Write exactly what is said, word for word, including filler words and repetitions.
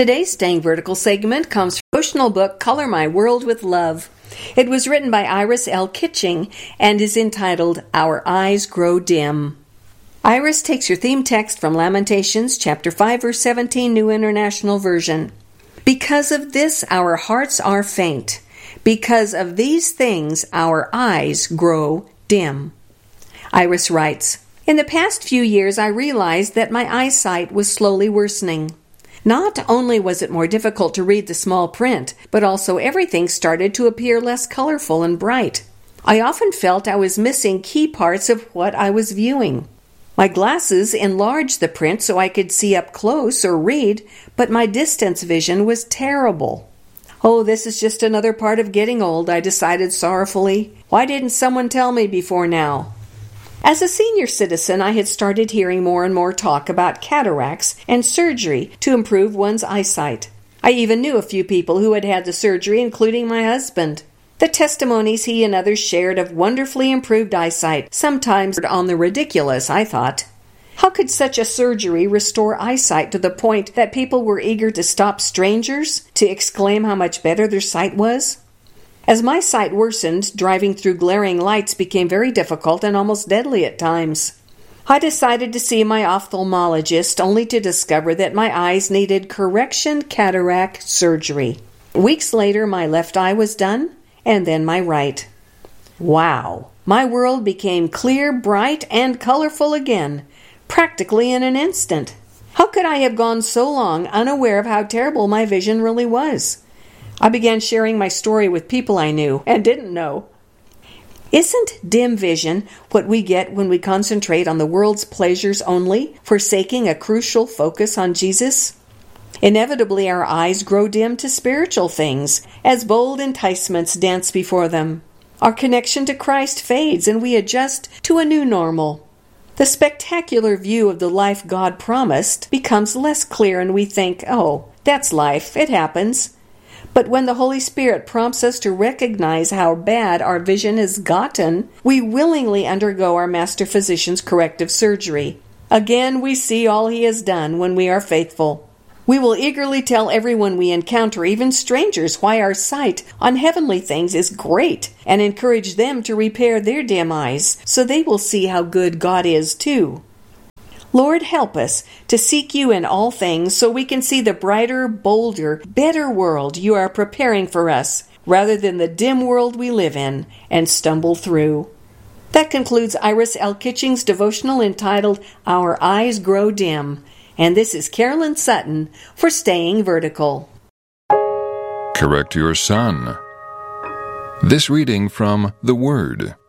Today's Staying Vertical segment comes from the devotional book Color My World with Love. It was written by Iris L. Kitching and is entitled Our Eyes Grow Dim. Iris takes your theme text from Lamentations chapter five verse seventeen, New International Version. Because of this our hearts are faint. Because of these things our eyes grow dim. Iris writes, In the past few years I realized that my eyesight was slowly worsening. Not only was it more difficult to read the small print, but also everything started to appear less colorful and bright. I often felt I was missing key parts of what I was viewing. My glasses enlarged the print so I could see up close or read, but my distance vision was terrible. Oh, this is just another part of getting old, I decided sorrowfully. Why didn't someone tell me before now? As a senior citizen, I had started hearing more and more talk about cataracts and surgery to improve one's eyesight. I even knew a few people who had had the surgery, including my husband. The testimonies he and others shared of wonderfully improved eyesight sometimes on the ridiculous, I thought. How could such a surgery restore eyesight to the point that people were eager to stop strangers to exclaim how much better their sight was? As my sight worsened, driving through glaring lights became very difficult and almost deadly at times. I decided to see my ophthalmologist only to discover that my eyes needed correction cataract surgery. Weeks later, my left eye was done, and then my right. Wow! My world became clear, bright, and colorful again, practically in an instant. How could I have gone so long unaware of how terrible my vision really was? I began sharing my story with people I knew and didn't know. Isn't dim vision what we get when we concentrate on the world's pleasures only, forsaking a crucial focus on Jesus? Inevitably, our eyes grow dim to spiritual things as bold enticements dance before them. Our connection to Christ fades and we adjust to a new normal. The spectacular view of the life God promised becomes less clear and we think, oh, that's life, it happens. But when the Holy Spirit prompts us to recognize how bad our vision has gotten, we willingly undergo our Master Physician's corrective surgery. Again, we see all He has done when we are faithful. We will eagerly tell everyone we encounter, even strangers, why our sight on heavenly things is great, and encourage them to repair their dim eyes, so they will see how good God is too. Lord, help us to seek You in all things so we can see the brighter, bolder, better world You are preparing for us, rather than the dim world we live in and stumble through. That concludes Iris L. Kitching's devotional entitled Our Eyes Grow Dim. And this is Carolyn Sutton for Staying Vertical. Correct your son. This reading from The Word.